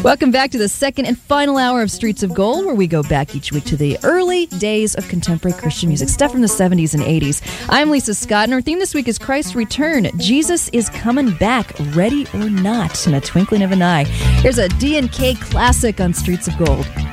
Welcome back to the second and final hour of Streets of Gold, where we go back each week to the early days of contemporary Christian music, stuff from the 70s and 80s. I'm Lisa Scott, and our theme this week is Christ's Return. Jesus is coming back, ready or not, in a twinkling of an eye. Here's a D&K classic on Streets of Gold.